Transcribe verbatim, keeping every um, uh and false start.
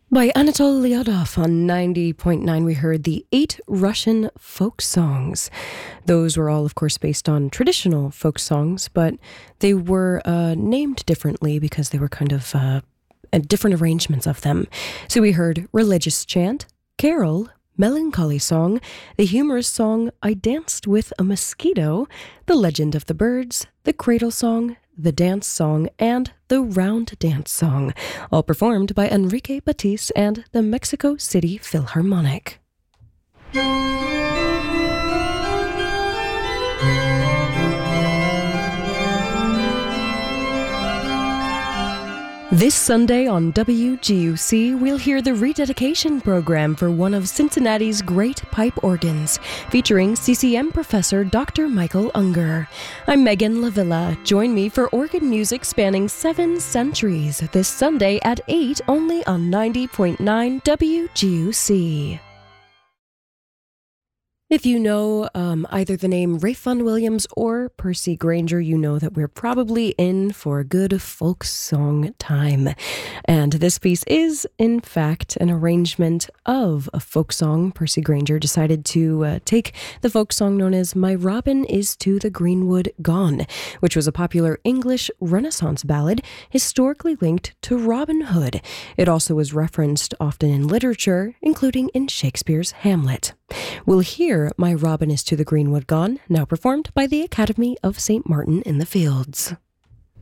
By Anatol Lyadov on ninety point nine, we heard the eight Russian folk songs. Those were all, of course, based on traditional folk songs, but they were uh, named differently because they were kind of uh, different arrangements of them. So we heard Religious Chant, Carol, Melancholy Song, the humorous song I Danced with a Mosquito, The Legend of the Birds, the Cradle Song, the Dance Song, and the Round Dance Song, all performed by Enrique Batiste and the Mexico City Philharmonic. This Sunday on W G U C, we'll hear the rededication program for one of Cincinnati's great pipe organs, featuring C C M professor Doctor Michael Unger. I'm Megan Lavilla. Join me for organ music spanning seven centuries this Sunday at eight, only on ninety point nine W G U C. If you know um, either the name Ralph Vaughan Williams or Percy Grainger, you know that we're probably in for a good folk song time. And this piece is, in fact, an arrangement of a folk song. Percy Grainger decided to uh, take the folk song known as My Robin Is to the Greenwood Gone, which was a popular English Renaissance ballad historically linked to Robin Hood. It also was referenced often in literature, including in Shakespeare's Hamlet. We'll hear My Robin Is to the Greenwood Gone, now performed by the Academy of Saint Martin in the Fields.